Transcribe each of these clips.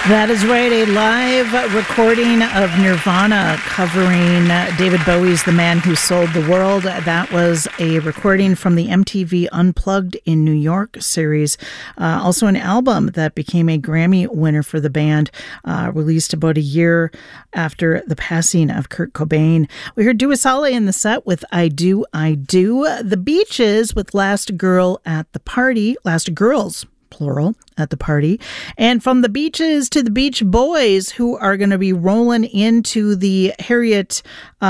That is right, a live recording of Nirvana covering David Bowie's The Man Who Sold the World. That was a recording from the MTV Unplugged in New York series. Also an album that became a Grammy winner for the band, released about a year after the passing of Kurt Cobain. We heard Dua Saleh in the set with I Do, I Do. The Beaches with Last Girl at the Party. Last Girls, plural, at the party. And from the Beaches to the Beach Boys, who are going to be rolling into the Harriet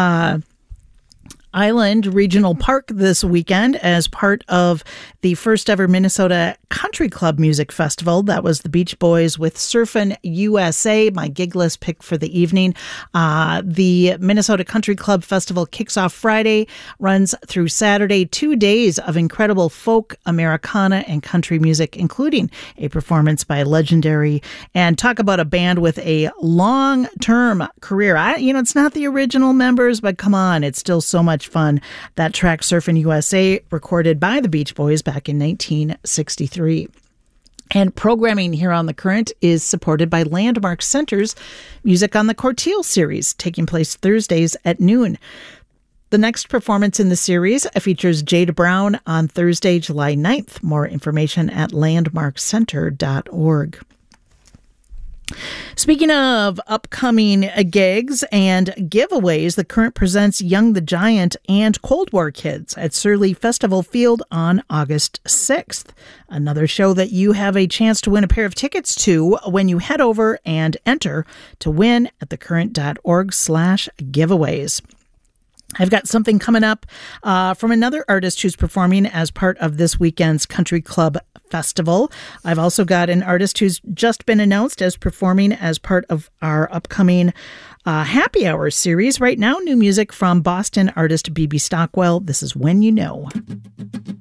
Island Regional Park this weekend as part of the first ever Minnesota Country Club Music Festival. That was the Beach Boys with Surfin' USA, my gig list pick for the evening. The Minnesota Country Club Festival kicks off Friday, runs through Saturday, 2 days of incredible folk, Americana, and country music, including a performance by legendary, and talk about a band with a long-term career. It's not the original members, but come on, it's still so much fun. That track, Surfin' USA, recorded by the Beach Boys back in 1963. And programming here on The Current is supported by Landmark Center's Music on the Corteil series, taking place Thursdays at noon. The next performance in the series features Jada Brown on Thursday, July 9th. More information at landmarkcenter.org. Speaking of upcoming gigs and giveaways, The Current presents Young the Giant and Cold War Kids at Surly Festival Field on August 6th. Another show that you have a chance to win a pair of tickets to when you head over and enter to win at thecurrent.org/giveaways. I've got something coming up from another artist who's performing as part of this weekend's Country Club Festival. I've also got an artist who's just been announced as performing as part of our upcoming Happy Hour series. Right now, new music from Boston artist B.B. Stockwell. This is When You Know.